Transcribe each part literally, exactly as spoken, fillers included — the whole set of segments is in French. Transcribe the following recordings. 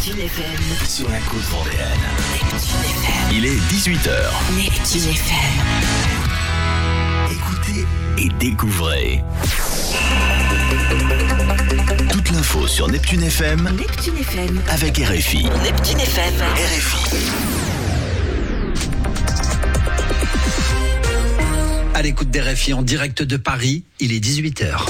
Neptune F M. Sur la côte vendéenne. Neptune F M. Il est dix-huit heures. Neptune F M. Écoutez et découvrez. Toute l'info sur Neptune F M. Neptune F M. Avec R F I. Neptune F M. R F I. À l'écoute d'R F I en direct de Paris, il est dix-huit heures.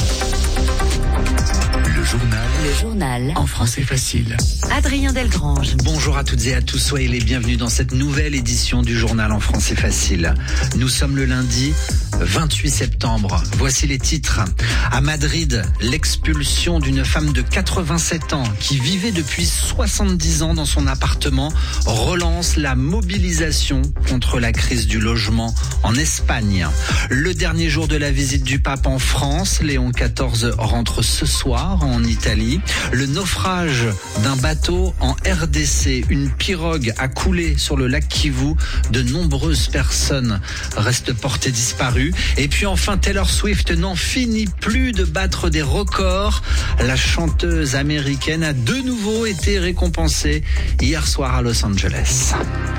Le journal. Le journal. En français facile. Adrien Delgrange. Bonjour à toutes et à tous, soyez les bienvenus dans cette nouvelle édition du journal en français facile. Nous sommes le lundi vingt-huit septembre. Voici les titres. À Madrid, l'expulsion d'une femme de quatre-vingt-sept ans qui vivait depuis soixante-dix ans dans son appartement relance la mobilisation contre la crise du logement en Espagne. Le dernier jour de la visite du pape en France, Léon quatorze rentre ce soir en Italie. Le naufrage d'un bateau en R D C, une pirogue a coulé sur le lac Kivu. De nombreuses personnes restent portées disparues. Et puis enfin, Taylor Swift n'en finit plus de battre des records. La chanteuse américaine a de nouveau été récompensée hier soir à Los Angeles.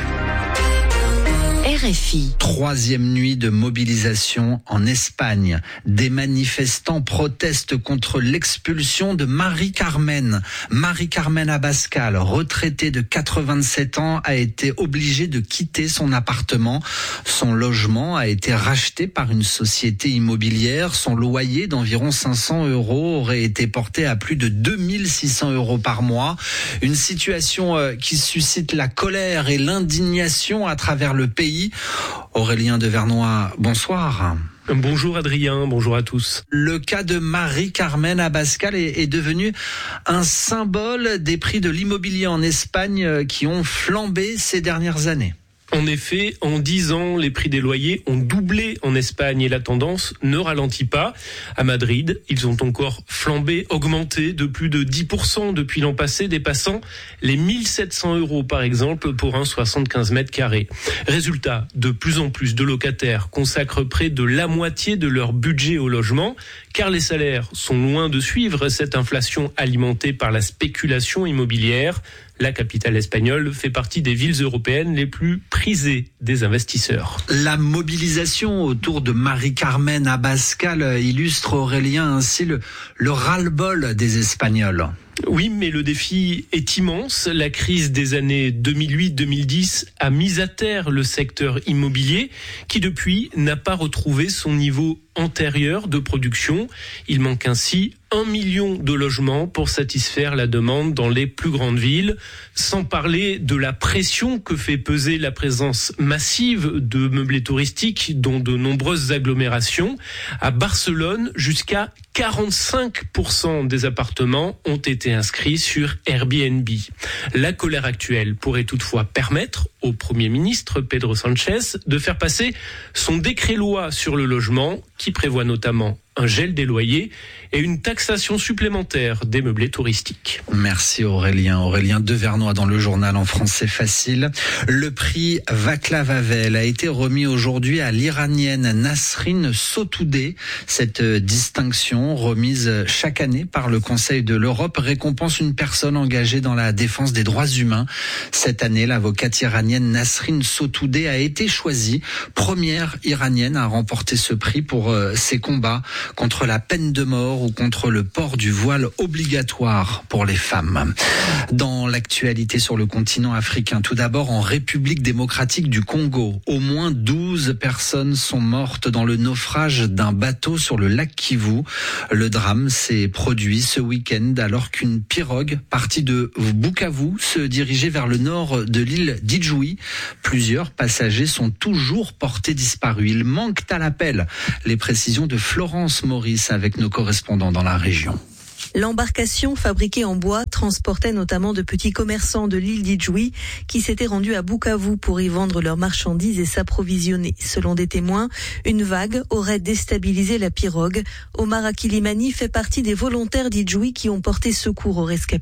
R F I. Troisième nuit de mobilisation en Espagne. Des manifestants protestent contre l'expulsion de Marie-Carmen. Marie-Carmen Abascal, retraitée de quatre-vingt-sept ans, a été obligée de quitter son appartement. Son logement a été racheté par une société immobilière. Son loyer d'environ cinq cents euros aurait été porté à plus de deux mille six cents euros par mois. Une situation qui suscite la colère et l'indignation à travers le pays. Aurélien Devernois, bonsoir. Bonjour Adrien, bonjour à tous. Le cas de Marie-Carmen Abascal est, est devenu un symbole des prix de l'immobilier en Espagne qui ont flambé ces dernières années. En effet, en dix ans, les prix des loyers ont doublé en Espagne et la tendance ne ralentit pas. À Madrid, ils ont encore flambé, augmenté de plus de dix pour cent depuis l'an passé, dépassant les mille sept cents euros par exemple pour un soixante-quinze mètres carrés. Résultat, de plus en plus de locataires consacrent près de la moitié de leur budget au logement, car les salaires sont loin de suivre cette inflation alimentée par la spéculation immobilière. La capitale espagnole fait partie des villes européennes les plus prisées des investisseurs. La mobilisation autour de Marie-Carmen Abascal illustre, Aurélien, ainsi le, le ras-le-bol des Espagnols. Oui, mais le défi est immense. La crise des années deux mille huit deux mille dix a mis à terre le secteur immobilier qui, depuis, n'a pas retrouvé son niveau antérieur de production. Il manque ainsi un million de logements pour satisfaire la demande dans les plus grandes villes, sans parler de la pression que fait peser la présence massive de meublés touristiques dans de nombreuses agglomérations. À Barcelone, jusqu'à quarante-cinq pour cent des appartements ont été inscrits sur Airbnb. La colère actuelle pourrait toutefois permettre au Premier ministre Pedro Sánchez de faire passer son décret-loi sur le logement qui prévoit notamment un gel des loyers et une taxation supplémentaire des meublés touristiques. Merci Aurélien. Aurélien Devernois dans le journal en français facile. Le prix Václav Havel a été remis aujourd'hui à l'Iranienne Nasrin Sotoudeh. Cette distinction, remise chaque année par le Conseil de l'Europe, récompense une personne engagée dans la défense des droits humains. Cette année, l'avocate iranienne Nasrin Sotoudeh a été choisie première iranienne à remporter ce prix pour ses combats contre la peine de mort ou contre le port du voile obligatoire pour les femmes. Dans l'actualité sur le continent africain, tout d'abord en République démocratique du Congo, au moins douze personnes sont mortes dans le naufrage d'un bateau sur le lac Kivu. Le drame s'est produit ce week-end alors qu'une pirogue partie de Bukavu se dirigeait vers le nord de l'île d'Idjoui. Plusieurs passagers sont toujours portés disparus. Il manque à l'appel les précisions de Florence Maurice avec nos correspondants dans la région. L'embarcation fabriquée en bois transportait notamment de petits commerçants de l'île d'Idjoui qui s'étaient rendus à Bukavu pour y vendre leurs marchandises et s'approvisionner. Selon des témoins, une vague aurait déstabilisé la pirogue. Omar Akilimani fait partie des volontaires d'Idjoui qui ont porté secours aux rescapés.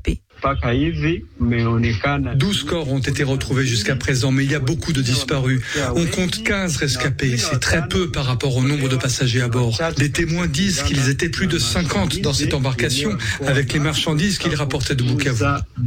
douze corps ont été retrouvés jusqu'à présent, mais il y a beaucoup de disparus. On compte quinze rescapés, c'est très peu par rapport au nombre de passagers à bord. Des témoins disent qu'ils étaient plus de cinquante dans cette embarcation, avec les marchandises qu'ils rapportaient de Bukavu.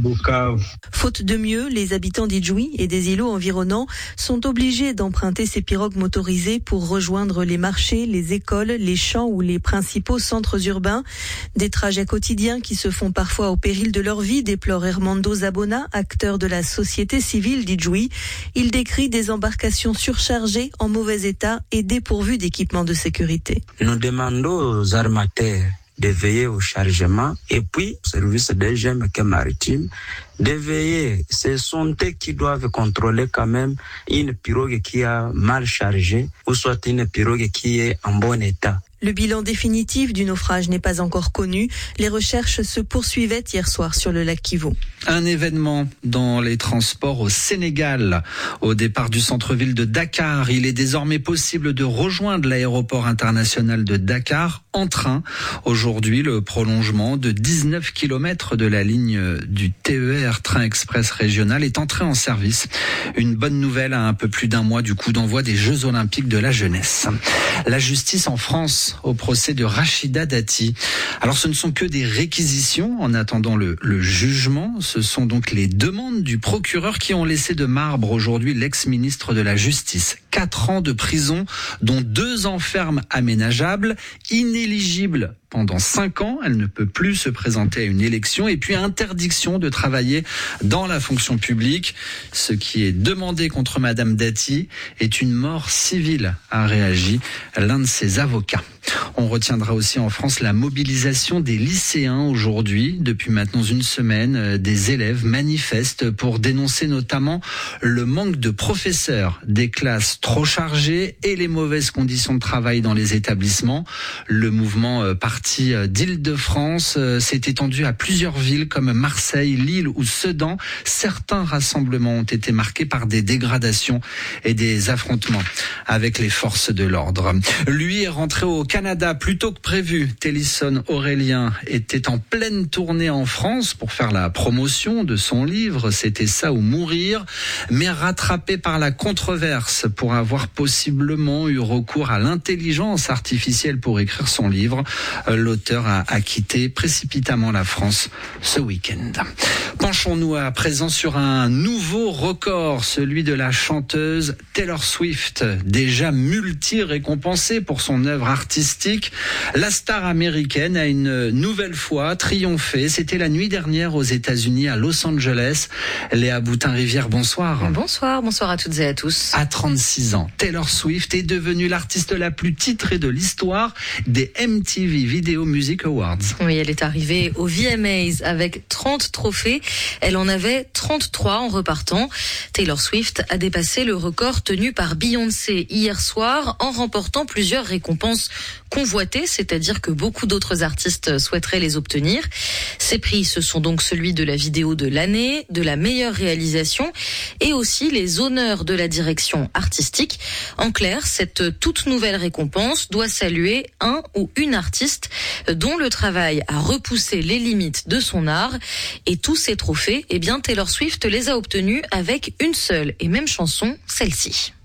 Faute de mieux, les habitants d'Idjoui et des îlots environnants sont obligés d'emprunter ces pirogues motorisées pour rejoindre les marchés, les écoles, les champs ou les principaux centres urbains. Des trajets quotidiens qui se font parfois au péril de leur vie, déplore Hermando Zabona, acteur de la société civile d'Idjoui. Il décrit des embarcations surchargées, en mauvais état et dépourvues d'équipements de sécurité. Nous demandons aux armateurs de veiller au chargement et puis, au service des G M K maritime, de veiller. Ce sont eux qui doivent contrôler quand même une pirogue qui a mal chargé ou soit une pirogue qui est en bon état. Le bilan définitif du naufrage n'est pas encore connu. Les recherches se poursuivaient hier soir sur le lac Kivu. Un événement dans les transports au Sénégal. Au départ du centre-ville de Dakar, il est désormais possible de rejoindre l'aéroport international de Dakar en train. Aujourd'hui, le prolongement de dix-neuf kilomètres de la ligne du T E R, Train Express Régional, est entré en service. Une bonne nouvelle à un peu plus d'un mois du coup d'envoi des Jeux Olympiques de la jeunesse. La justice en France au procès de Rachida Dati. Alors ce ne sont que des réquisitions en attendant le, le jugement. Ce sont donc les demandes du procureur qui ont laissé de marbre aujourd'hui l'ex-ministre de la Justice. Quatre ans de prison, dont deux ans ferme aménageables, inéligible pendant cinq ans. Elle ne peut plus se présenter à une élection et puis interdiction de travailler dans la fonction publique. Ce qui est demandé contre Madame Dati est une mort civile, a réagi l'un de ses avocats. On retiendra aussi en France la mobilisation des lycéens aujourd'hui. Depuis maintenant une semaine, des élèves manifestent pour dénoncer notamment le manque de professeurs, des classes trop chargées et les mauvaises conditions de travail dans les établissements. Le mouvement parti d'Île-de-France s'est étendu à plusieurs villes comme Marseille, Lille ou Sedan. Certains rassemblements ont été marqués par des dégradations et des affrontements avec les forces de l'ordre. Lui est rentré au Canada plus tôt que prévu. Télisson Aurélien était en pleine tournée en France pour faire la promotion de son livre « C'était ça ou mourir », mais rattrapé par la controverse pour avoir possiblement eu recours à l'intelligence artificielle pour écrire son livre. L'auteur a, a quitté précipitamment la France ce week-end. Penchons-nous à présent sur un nouveau record, celui de la chanteuse Taylor Swift, déjà multi-récompensée pour son œuvre artistique. La star américaine a une nouvelle fois triomphé. C'était la nuit dernière aux États-Unis, à Los Angeles. Léa Boutin-Rivière, bonsoir. Bonsoir, bonsoir à toutes et à tous. À trente-six ans, Taylor Swift est devenue l'artiste la plus titrée de l'histoire des M T V Video Music Awards. Oui, elle est arrivée aux V M As avec trente trophées. Elle en avait trente-trois en repartant. Taylor Swift a dépassé le record tenu par Beyoncé hier soir en remportant plusieurs récompenses convoitées, c'est-à-dire que beaucoup d'autres artistes souhaiteraient les obtenir. Ces prix, ce sont donc celui de la vidéo de l'année, de la meilleure réalisation et aussi les honneurs de la direction artistique. En clair, cette toute nouvelle récompense doit saluer un ou une artiste dont le travail a repoussé les limites de son art. Et tous ces trophées, eh bien, Taylor Swift les a obtenus avec une seule et même chanson, celle-ci.